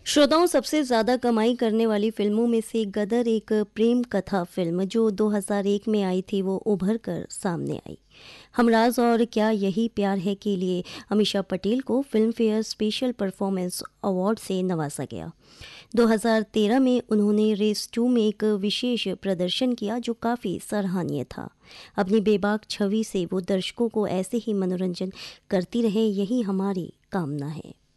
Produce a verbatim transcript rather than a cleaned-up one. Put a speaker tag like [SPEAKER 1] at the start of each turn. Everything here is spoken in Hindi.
[SPEAKER 1] श्रोताओं, सबसे ज़्यादा कमाई करने वाली फ़िल्मों में से गदर एक प्रेम कथा फ़िल्म जो दो हज़ार एक में आई थी, वो उभर कर सामने आई। हमराज़ और क्या यही प्यार है के लिए अमीषा पटेल को film fair special performance award से नवाजा गया। दो हज़ार तेरह में उन्होंने रेस टू में एक विशेष प्रदर्शन किया जो काफ़ी सराहनीय था। अपनी बेबाक छवि से वो दर्शकों को ऐसे ही मनोरंजन करती रहे, यही हमारी कामना है।